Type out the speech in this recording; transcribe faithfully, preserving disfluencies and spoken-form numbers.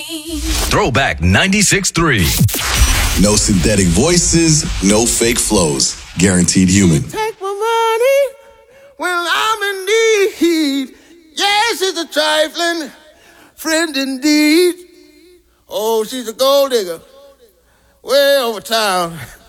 Throwback ninety-six three. No synthetic voices, no fake flows. Guaranteed human. Take my money when I'm in need. Yes, it's a trifling friend indeed. Oh, she's a gold digger way over town.